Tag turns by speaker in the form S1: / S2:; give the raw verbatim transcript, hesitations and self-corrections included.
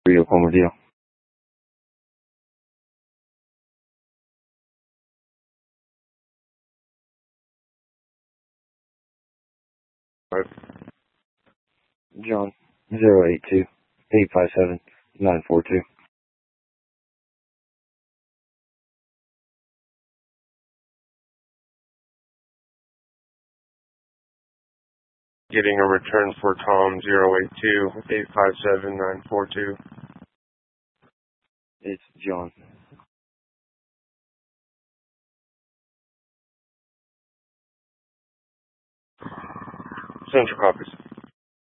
S1: Three Oklahoma deal. Right. John, zero eight two eight five seven nine four two.
S2: Getting a return for Tom, zero eight two eight five seven nine four two.
S1: It's John.
S2: Central copies.